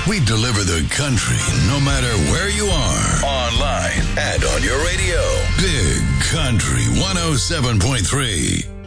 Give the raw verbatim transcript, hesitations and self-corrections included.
We deliver the country no matter where you are. Online and on your radio. Big Country one oh seven point three.